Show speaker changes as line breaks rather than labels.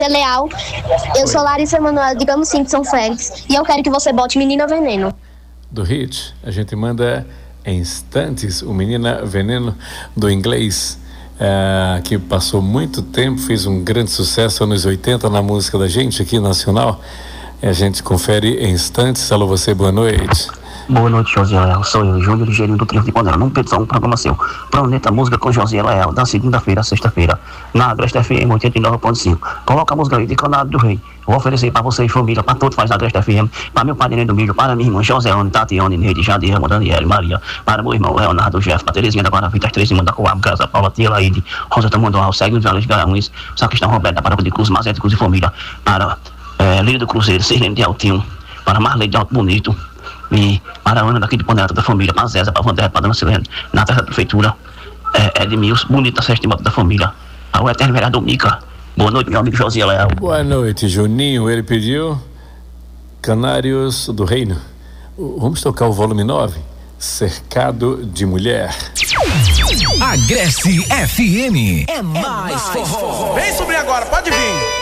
Leal, eu sou Larissa Manoela de Camusim de São Félix e eu quero que você bote Menina Veneno.
Do hit, a gente manda em instantes o Menina Veneno do Inglês, que passou muito tempo, fez um grande sucesso anos 80 na música da gente aqui nacional. A gente confere em instantes. Alô, você, boa noite.
Boa noite, José Leal. Sou eu, Júlio Ligeirinho do Triunfo de Condela. Não perca um programa seu. Planeta Música com José Leal, da segunda-feira a sexta-feira, na Agreste FM 89.5. Coloca a música aí de Canário do Rei. Vou oferecer para vocês, família, para todos que faz Agreste FM, para meu padrinho do Milho, para minha irmã Joséone, Tatiane, Neide, Jadir, Daniela, Maria, para meu irmão Leonardo, Jeff, para Terezinha da Guaravita, as três irmãs da Coab, Casa, Paula, Tia Laide, Rosa Tamandual, Segue os Vales de Garanhuns, Sacristão Roberto, da Parada de Cruz, Mazete Cruz e Família, para Lírio do Cruzeiro, Sirlene de Altinho, para Marley de Alto Bonito, e para a Ana daqui de Ponderata da família, para a Zéza, para a Vandera, para a Dona Silene, na terra da prefeitura, Edmilson, Bonita, Sexta da família, ao eterno vereador Mica. Boa noite, meu amigo José Leal.
Boa noite, Juninho. Ele pediu Canários do Reino. Vamos tocar o volume 9, Cercado de Mulher.
Agreste FM é mais forró.
Vem subir agora, pode vir.